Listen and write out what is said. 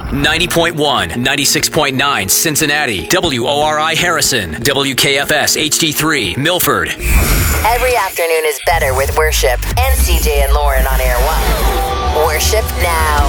90.1, 96.9 Cincinnati, WORI Harrison, WKFS HD3 Milford. Every afternoon is better with Worship and CJ and Lauren on Air 1. Worship now.